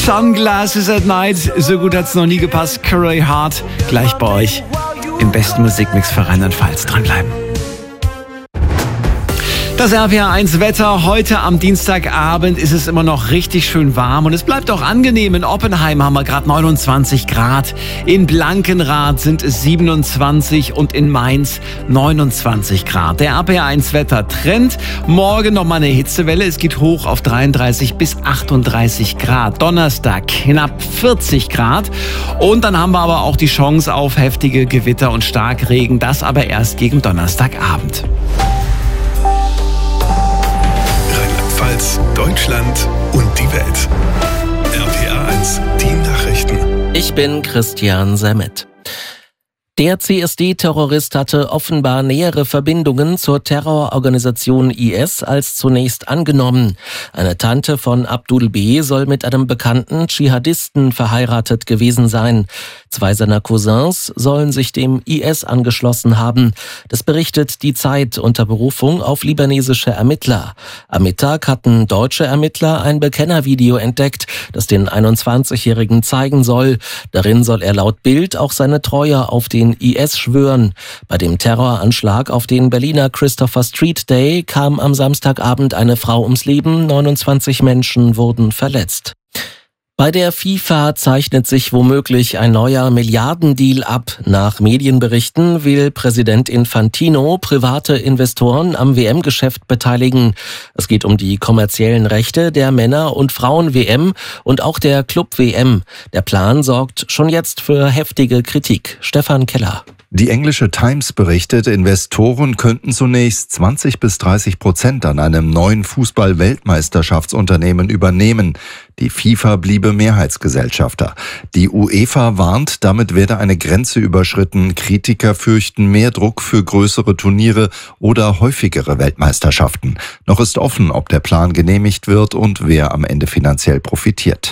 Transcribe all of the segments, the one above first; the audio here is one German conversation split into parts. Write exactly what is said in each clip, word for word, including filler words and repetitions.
Sunglasses at Night, so gut hat's noch nie gepasst. Carey Hart, gleich bei euch im besten Musikmix für Rheinland-Pfalz. Dranbleiben. Das R P R eins Wetter. Heute am Dienstagabend ist es immer noch richtig schön warm und es bleibt auch angenehm. In Oppenheim haben wir gerade neunundzwanzig Grad. In Blankenrath sind es siebenundzwanzig und in Mainz neunundzwanzig Grad. Der R P R eins Wetter Trend. Morgen nochmal eine Hitzewelle. Es geht hoch auf dreiunddreißig bis achtunddreißig Grad. Donnerstag knapp vierzig Grad. Und dann haben wir aber auch die Chance auf heftige Gewitter und Starkregen. Das aber erst gegen Donnerstagabend. Deutschland und die Welt. R P R eins, die Nachrichten. Ich bin Christian Semmet. Der C S D-Terrorist hatte offenbar nähere Verbindungen zur Terrororganisation I S als zunächst angenommen. Eine Tante von Abdul B. soll mit einem bekannten Dschihadisten verheiratet gewesen sein. Zwei seiner Cousins sollen sich dem I S angeschlossen haben. Das berichtet die Zeit unter Berufung auf libanesische Ermittler. Am Mittag hatten deutsche Ermittler ein Bekennervideo entdeckt, das den einundzwanzigjährigen zeigen soll. Darin soll er laut Bild auch seine Treue auf den I S schwören. Bei dem Terroranschlag auf den Berliner Christopher Street Day kam am Samstagabend eine Frau ums Leben, neunundzwanzig Menschen wurden verletzt. Bei der FIFA zeichnet sich womöglich ein neuer Milliardendeal ab. Nach Medienberichten will Präsident Infantino private Investoren am W M-Geschäft beteiligen. Es geht um die kommerziellen Rechte der Männer- und Frauen-W M und auch der Club-W M. Der Plan sorgt schon jetzt für heftige Kritik. Stefan Keller. Die englische Times berichtet, Investoren könnten zunächst zwanzig bis dreißig Prozent an einem neuen Fußball-Weltmeisterschaftsunternehmen übernehmen. Die FIFA bliebe Mehrheitsgesellschafter. Die UEFA warnt, damit werde eine Grenze überschritten. Kritiker fürchten mehr Druck für größere Turniere oder häufigere Weltmeisterschaften. Noch ist offen, ob der Plan genehmigt wird und wer am Ende finanziell profitiert.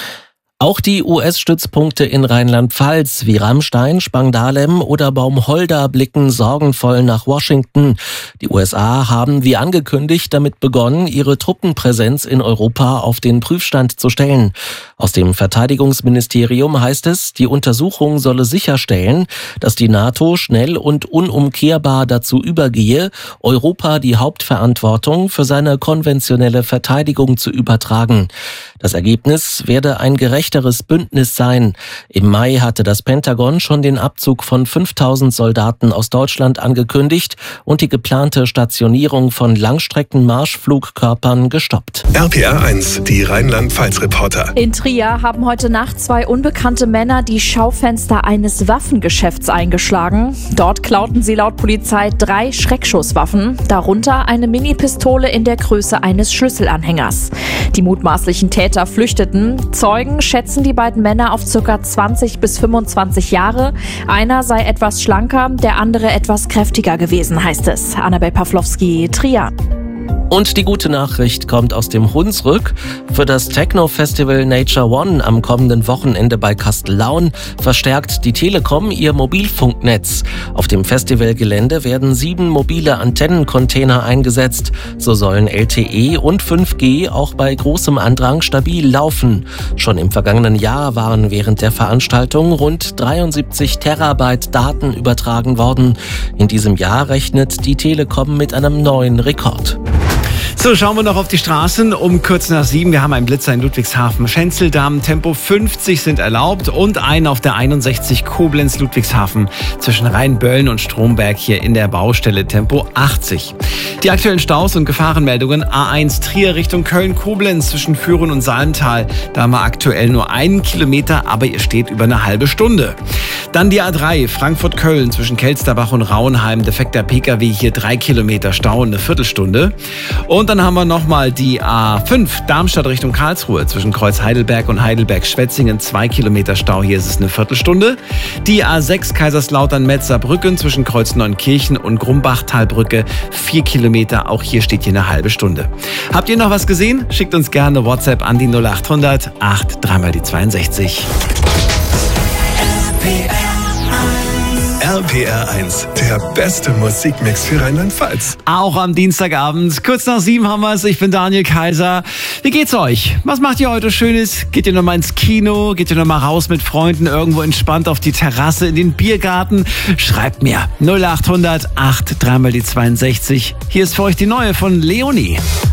Auch die U S-Stützpunkte in Rheinland-Pfalz wie Ramstein, Spangdahlem oder Baumholder blicken sorgenvoll nach Washington. Die U S A haben wie angekündigt damit begonnen, ihre Truppenpräsenz in Europa auf den Prüfstand zu stellen. Aus dem Verteidigungsministerium heißt es, die Untersuchung solle sicherstellen, dass die NATO schnell und unumkehrbar dazu übergehe, Europa die Hauptverantwortung für seine konventionelle Verteidigung zu übertragen. Das Ergebnis werde ein gerechteres Bündnis sein. Im Mai hatte das Pentagon schon den Abzug von fünftausend Soldaten aus Deutschland angekündigt und die geplante Stationierung von Langstrecken-Marschflugkörpern gestoppt. R P R eins, die Rheinland-Pfalz-Reporter. In Trier haben heute Nacht zwei unbekannte Männer die Schaufenster eines Waffengeschäfts eingeschlagen. Dort klauten sie laut Polizei drei Schreckschusswaffen, darunter eine Minipistole in der Größe eines Schlüsselanhängers. Die mutmaßlichen Täter flüchteten. Zeugen schätzen die beiden Männer auf ca. zwanzig bis fünfundzwanzig Jahre. Einer sei etwas schlanker, der andere etwas kräftiger gewesen, heißt es. Annabel Pawlowski, Trier. Und die gute Nachricht kommt aus dem Hunsrück. Für das Techno-Festival Nature One am kommenden Wochenende bei Kastellaun verstärkt die Telekom ihr Mobilfunknetz. Auf dem Festivalgelände werden sieben mobile Antennencontainer eingesetzt. So sollen L T E und fünf G auch bei großem Andrang stabil laufen. Schon im vergangenen Jahr waren während der Veranstaltung rund dreiundsiebzig Terabyte Daten übertragen worden. In diesem Jahr rechnet die Telekom mit einem neuen Rekord. So, schauen wir noch auf die Straßen um kurz nach sieben. Wir haben einen Blitzer in Ludwigshafen. Schenzeldamm, Tempo fünfzig sind erlaubt und einen auf der einundsechzig Koblenz-Ludwigshafen zwischen Rheinböllen und Stromberg hier in der Baustelle, Tempo achtzig. Die aktuellen Staus und Gefahrenmeldungen: A eins Trier Richtung Köln-Koblenz zwischen Führen und Salmtal. Da haben wir aktuell nur einen Kilometer, aber ihr steht über eine halbe Stunde. Dann die A drei Frankfurt-Köln zwischen Kelsterbach und Rauenheim. Defekter P K W, hier drei Kilometer Stau, eine Viertelstunde. Und dann haben wir nochmal die A fünf Darmstadt Richtung Karlsruhe zwischen Kreuz Heidelberg und Heidelberg-Schwetzingen. Zwei Kilometer Stau, hier ist es eine Viertelstunde. Die A sechs Kaiserslautern-Metzerbrücken zwischen Kreuz Neunkirchen und Grumbachtalbrücke. Vier Kilometer, auch hier steht hier eine halbe Stunde. Habt ihr noch was gesehen? Schickt uns gerne WhatsApp an die null achthundert acht dreimal die zweiundsechzig. R P R eins R P R eins, der beste Musikmix für Rheinland-Pfalz. Auch am Dienstagabend. Kurz nach sieben haben wir es. Ich bin Daniel Kaiser. Wie geht's euch? Was macht ihr heute Schönes? Geht ihr nochmal ins Kino? Geht ihr nochmal raus mit Freunden? Irgendwo entspannt auf die Terrasse, in den Biergarten? Schreibt mir null acht hundert acht, dreimal die zweiundsechzig. Hier ist für euch die neue von Leonie.